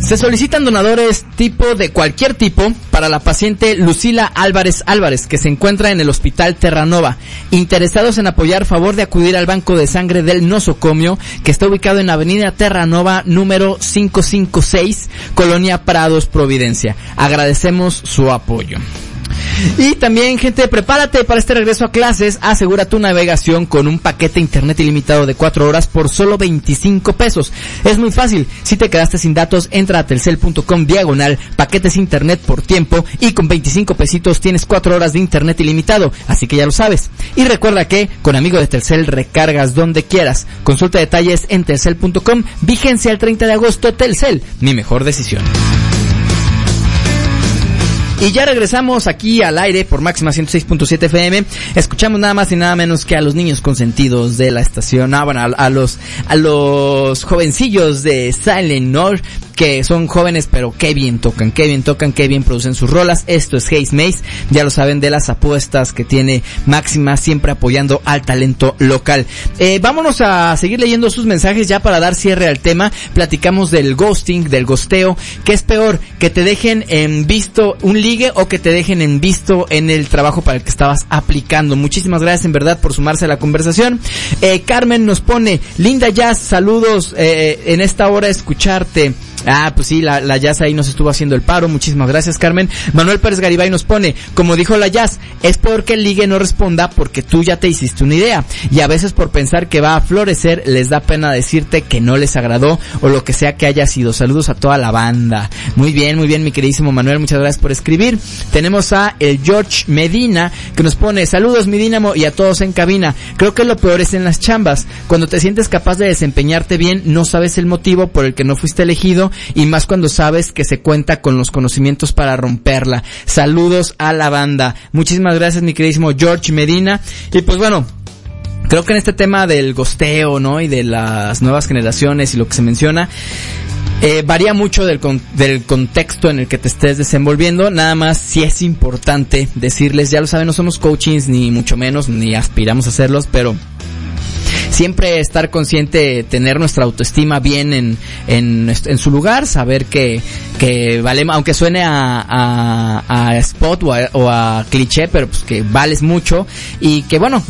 Se solicitan donadores de cualquier tipo para la paciente Lucila Álvarez, que se encuentra en el Hospital Terranova. Interesados en apoyar, favor de acudir al banco de sangre del nosocomio, que está ubicado en Avenida Terranova, número 556, Colonia Prados, Providencia. Agradecemos su apoyo. Y también, gente, prepárate para este regreso a clases. Asegura tu navegación con un paquete internet ilimitado de 4 horas por solo 25 pesos. Es muy fácil. Si te quedaste sin datos, entra a telcel.com/paquetes internet por tiempo y con 25 pesitos tienes 4 horas de internet ilimitado. Así que ya lo sabes. Y recuerda que con Amigo de Telcel recargas donde quieras. Consulta detalles en telcel.com. Vigencia el 30 de agosto. Telcel, mi mejor decisión. Y ya regresamos aquí al aire por Máxima 106.7 FM. Escuchamos nada más y nada menos que a los niños consentidos de la estación. A los jovencillos de Silent North, que son jóvenes pero qué bien tocan, qué bien producen sus rolas. Esto es Haze Maze, ya lo saben, de las apuestas que tiene Máxima, siempre apoyando al talento local. Vámonos a seguir leyendo sus mensajes ya para dar cierre al tema. Platicamos del ghosting, del gosteo. ¿Qué es peor? ¿Que te dejen en visto un ligue o que te dejen en visto en el trabajo para el que estabas aplicando? Muchísimas gracias en verdad por sumarse a la conversación. Carmen nos pone, linda Jazz, saludos, en esta hora escucharte. Pues sí, la Jazz ahí nos estuvo haciendo el paro. Muchísimas gracias, Carmen. Manuel Pérez Garibay nos pone, como dijo la Jazz, es peor que el ligue no responda porque tú ya te hiciste una idea, y a veces por pensar que va a florecer les da pena decirte que no les agradó o lo que sea que haya sido. Saludos a toda la banda. Muy bien, mi queridísimo Manuel, muchas gracias por escribir. Tenemos a el George Medina que nos pone, saludos mi Dínamo y a todos en cabina. Creo que lo peor es en las chambas, cuando te sientes capaz de desempeñarte bien, no sabes el motivo por el que no fuiste elegido, y más cuando sabes que se cuenta con los conocimientos para romperla. Saludos a la banda. Muchísimas gracias, mi queridísimo George Medina. Y pues bueno, creo que en este tema del gosteo, ¿no? Y de las nuevas generaciones y lo que se menciona, varía mucho del contexto en el que te estés desenvolviendo. Nada más sí es importante decirles, ya lo saben, no somos coachings ni mucho menos, ni aspiramos a serlos, pero siempre estar consciente, tener nuestra autoestima bien en su lugar, saber que valemos, aunque suene a spot o a cliché, pero pues que vales mucho, y que bueno,